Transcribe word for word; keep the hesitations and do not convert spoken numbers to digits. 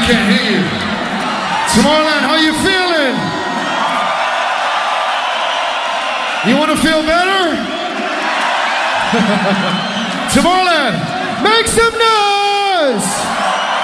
can't hear you. Tomorrowland, how you feeling? You want to feel better? Tomorrowland, make some noise!